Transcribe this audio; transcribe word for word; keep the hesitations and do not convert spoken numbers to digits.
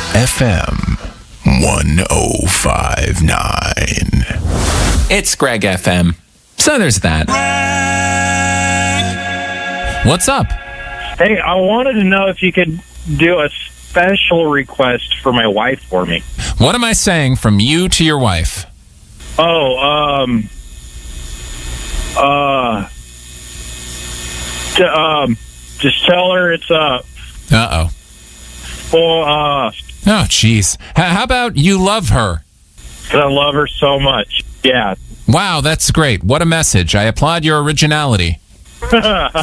F M one oh five point nine. It's Greg F M. So there's that. What's up? Hey, I wanted to know if you could do a special request for my wife for me. What am I saying from you to your wife? Oh, um, uh, to, um, just tell her it's, uh, Uh-oh. for, uh, Oh, jeez. H- how about you love her? 'cause I love her so much. Yeah. Wow, that's great. What a message. I applaud your originality.